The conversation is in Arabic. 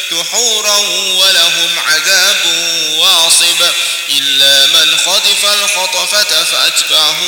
دحورا ولهم عذاب واصب إلا من خطف الخطفة فأتبعه